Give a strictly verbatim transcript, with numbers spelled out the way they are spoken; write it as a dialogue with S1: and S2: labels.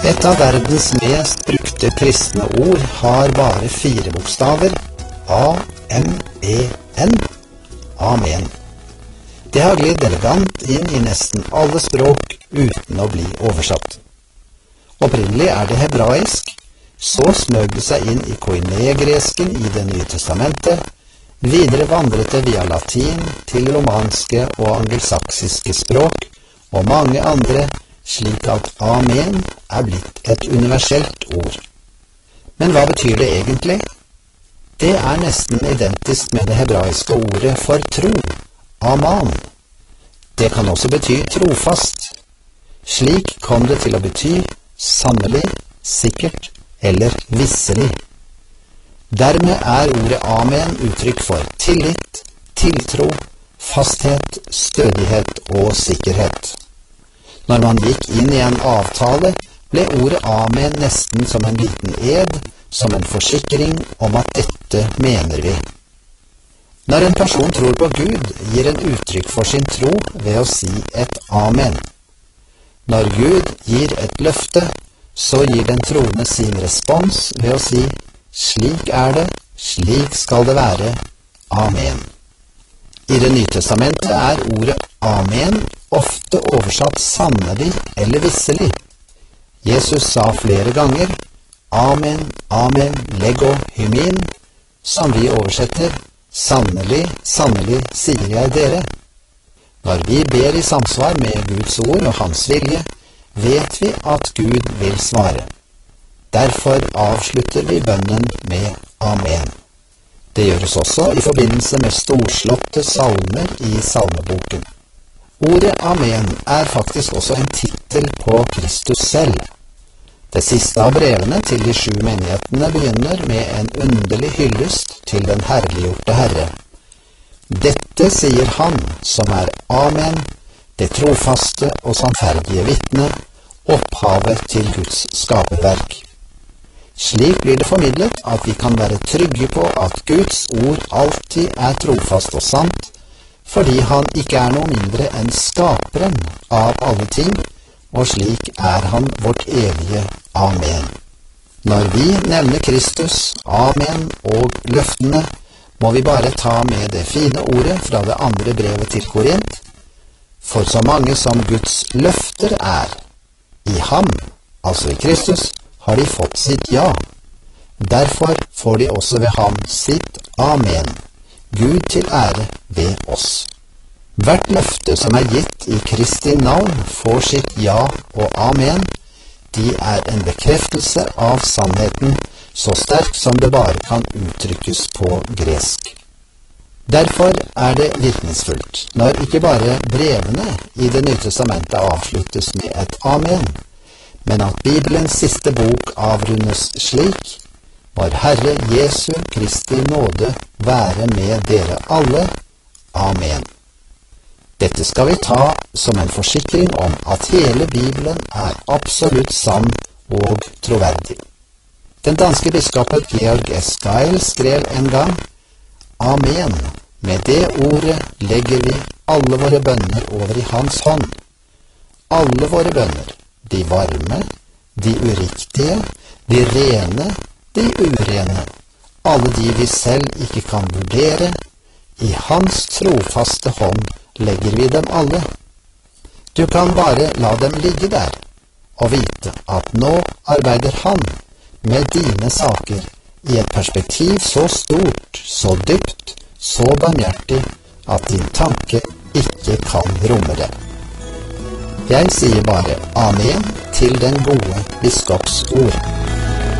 S1: Et av verdens mest brukte kristne ord har bare fire bokstaver, A M E N, Amen. Det har glidd elegant inn i nesten alle språk uten å bli oversatt. Opprinnelig er det hebraisk, så smøg det seg inn i koine-gresken i Det nye testamentet, videre vandret det via latin til romanske og angelsaksiske språk, og mange andre, slik at amen er blitt et universelt ord. Men hva betyr det egentlig? Det er nesten identisk med det hebraiske ordet for tro, aman. Det kan også bety trofast. Slik kom det til å bety sannelig, sikkert eller visselig. Dermed er ordet amen uttrykk for tillit, tiltro, fasthet, stødighet og sikkerhet. Når man gikk inn i en avtale, ble ordet amen nesten som en liten ed, som en forsikring om at dette mener vi. Når en person tror på Gud, gir en uttrykk for sin tro ved å si et amen. Når Gud gir et løfte, så gir den troende sin respons ved å si slik er det, slik skal det være, amen. I Det nye testamentet er ordet amen ofte oversatt sannelig eller visselig. Jesus sa flere ganger amen, amen, lego, hymin, som vi oversetter sannelig, sannelig, sier jeg dere. Når vi ber i samsvar med Guds ord og hans vilje, vet vi at Gud vil svare. Derfor avslutter vi bønnen med amen. Det gjøres også i forbindelse med storslåtte salmer i salmeboken. Ordet amen er faktisk også en titel på Kristus selv. Det siste av brevene til de sju menighetene begynner med en underlig hyllest til den herliggjorte Herre. Dette sier han som er amen, det trofaste og sannferdige vitne, opphavet til Guds skaperverk. Slik blir det formidlet at vi kan være trygge på at Guds ord alltid er trofast og sant, fordi han ikke er noe mindre enn skaperen av alle ting, og slik er han vårt evige amen. Når vi nevner Kristus, amen og løftene, må vi bare ta med det fine ordet fra det andre brevet til Korint, for så mange som Guds løfter er, i ham, altså i Kristus, har de fått sitt ja. Derfor får de også ved ham sitt amen. Gud til ære ved oss. Hvert løfte som er gitt i Kristi navn får sitt ja og amen. De er en bekreftelse av sannheten, så sterk som det bare kan uttrykkes på gresk. Derfor er det virkningsfullt når ikke bare brevene i Det nye testamentet avsluttes med et amen, men at Bibelens siste bok avrundes slik: Vår Herre Jesu Kristi nåde være med dere alle. Amen. Dette skal vi ta som en forsikring om at hele Bibelen er absolutt sann og troverdig. Den danske biskopen Georg S. Geil skrev en gang: Amen. Med det ordet legger vi alle våre bønner over i hans hånd. Alle våre bønner. De varme, de uriktige, de rene, de urene, alle de vi selv ikke kan vurdere, i hans trofaste hånd legger vi dem alle. Du kan bare la dem ligge der, og vite at nå arbeider han med dine saker i et perspektiv så stort, så dypt, så barmhjertig, at din tanke ikke kan romme det. Jeg sier bare amen til den gode biskops ord.